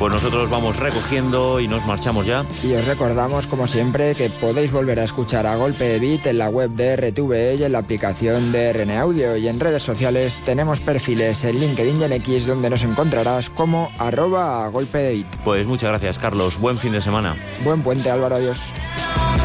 Pues nosotros vamos recogiendo y nos marchamos ya. Y os recordamos, como siempre, que podéis volver a escuchar A Golpe de Beat en la web de RTVE y en la aplicación de RN Audio. Y en redes sociales tenemos perfiles en LinkedIn y en X, donde nos encontrarás como @A Golpe de Beat. Pues muchas gracias, Carlos. Buen fin de semana. Buen puente, Álvaro. Adiós.